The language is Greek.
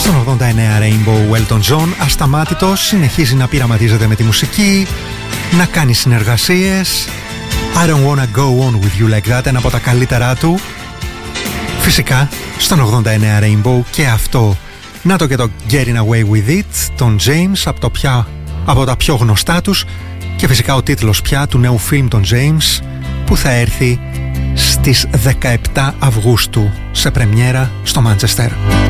Στον 89 Rainbow, Elton John ασταμάτητος, συνεχίζει να πειραματίζεται με τη μουσική, να κάνει συνεργασίες. I don't wanna go on with you like that, ένα από τα καλύτερά του. Φυσικά στον 89 Rainbow και αυτό, να το και το Getting Away With It, τον James, από τα πιο γνωστά τους, και φυσικά ο τίτλος πια του νέου φιλμ των James, που θα έρθει στις 17 Αυγούστου σε πρεμιέρα στο Μάντσεστερ.